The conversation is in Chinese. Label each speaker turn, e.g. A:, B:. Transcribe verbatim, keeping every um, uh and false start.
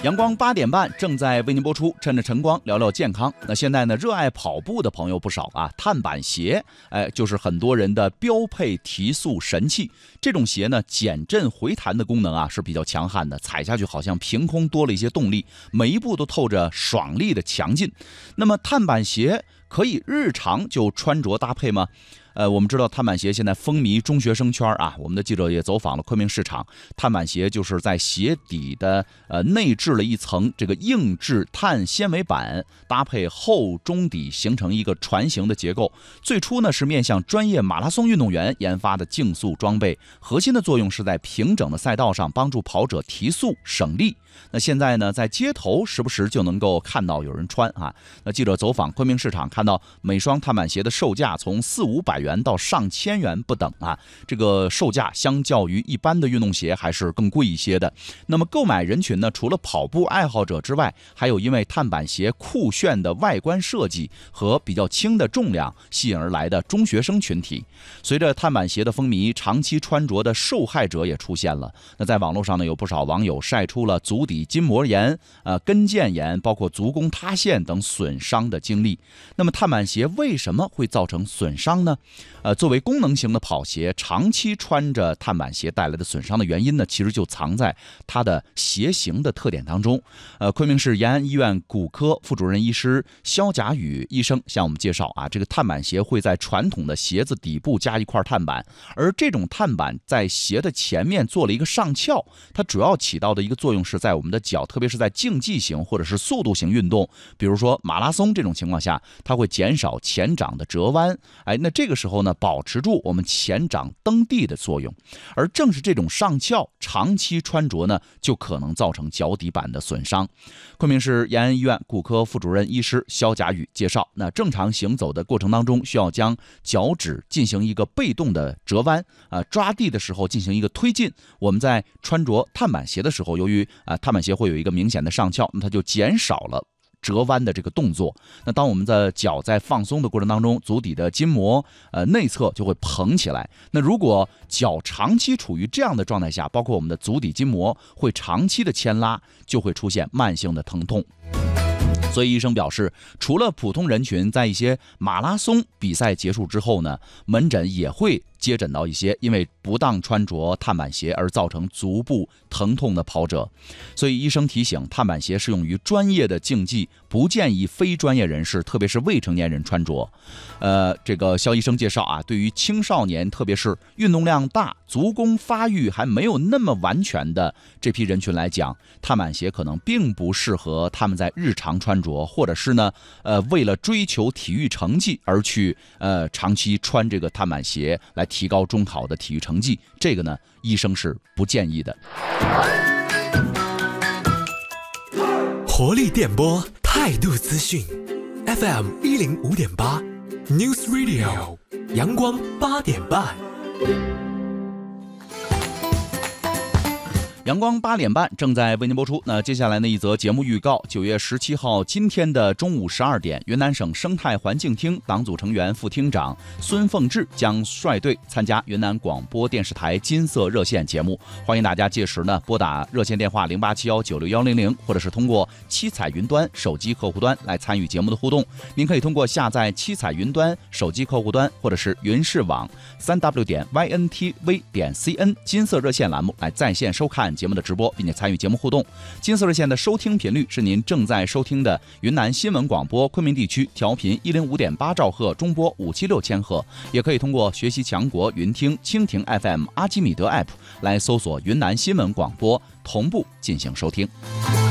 A: 阳光八点半正在为您播出，趁着晨光聊聊健康。那现在呢，热爱跑步的朋友不少啊，碳板鞋，哎，就是很多人的标配提速神器。这种鞋呢，减震回弹的功能啊是比较强悍的，踩下去好像凭空多了一些动力，每一步都透着爽利的强劲。那么碳板鞋可以日常就穿着搭配吗？呃，我们知道碳板鞋现在风靡中学生圈啊，我们的记者也走访了昆明市场。碳板鞋就是在鞋底的呃内置了一层这个硬质碳纤维板，搭配厚中底，形成一个船形的结构。最初呢是面向专业马拉松运动员研发的竞速装备，核心的作用是在平整的赛道上帮助跑者提速省力。那现在呢，在街头时不时就能够看到有人穿啊。那记者走访昆明市场，看到每双碳板鞋的售价从四五百元到上千元不等啊，这个售价相较于一般的运动鞋还是更贵一些的。那么购买人群呢，除了跑步爱好者之外，还有因为碳板鞋酷炫的外观设计和比较轻的重量吸引而来的中学生群体。随着碳板鞋的风靡，长期穿着的受害者也出现了。那在网络上呢，有不少网友晒出了足底筋膜炎、呃跟腱炎，包括足弓塌陷等损伤的经历。那么碳板鞋为什么会造成损伤呢？呃，作为功能型的跑鞋，长期穿着碳板鞋带来的损伤的原因呢，其实就藏在它的鞋型的特点当中。呃，昆明市延安医院骨科副主任医师肖甲宇医生向我们介绍啊，这个碳板鞋会在传统的鞋子底部加一块碳板，而这种碳板在鞋的前面做了一个上翘，它主要起到的一个作用是在我们的脚，特别是在竞技型或者是速度型运动，比如说马拉松这种情况下，它会减少前掌的折弯。哎，那这个时候呢，保持住我们前掌蹬地的作用。而正是这种上翘，长期穿着呢，就可能造成脚底板的损伤。昆明市延安医院骨科副主任医师肖甲宇介绍，那正常行走的过程当中，需要将脚趾进行一个被动的折弯，啊、呃，抓地的时候进行一个推进。我们在穿着碳板鞋的时候，由于啊、呃、碳板鞋会有一个明显的上翘，那它就减少了折弯的这个动作。那当我们的脚在放松的过程当中，足底的筋膜呃内侧就会膨起来。那如果脚长期处于这样的状态下，包括我们的足底筋膜会长期的牵拉，就会出现慢性的疼痛。所以医生表示，除了普通人群，在一些马拉松比赛结束之后呢，门诊也会接诊到一些因为不当穿着碳板鞋而造成足部疼痛的跑者。所以医生提醒，碳板鞋适用于专业的竞技，不建议非专业人士，特别是未成年人穿着。呃，这个肖医生介绍啊，对于青少年，特别是运动量大、足弓发育还没有那么完全的这批人群来讲，碳板鞋可能并不适合他们在日常穿着，或者是呢，呃，为了追求体育成绩而去呃长期穿这个碳板鞋来提高中考的体育成绩，这个呢，医生是不建议的。
B: 活力电波，态度资讯 ，F M 一零五点八 News Radio， 阳光八点半。
A: 阳光八点半正在为您播出。那接下来呢，一则节目预告：九月十七号今天的中午十二点，云南省生态环境厅党组成员、副厅长孙凤志将率队参加云南广播电视台金色热线节目。欢迎大家届时呢拨打热线电话零八七幺九六幺零零，或者是通过七彩云端手机客户端来参与节目的互动。您可以通过下载七彩云端手机客户端，或者是云视网三 w 点 y n t v 点 c n 金色热线栏目来在线收看节目的直播，并且参与节目互动。金色热线的收听频率是您正在收听的云南新闻广播昆明地区调频一零五点八兆赫，中波五七六千赫，也可以通过学习强国云听、蜻蜓 F M、阿基米德 App 来搜索云南新闻广播，同步进行收听。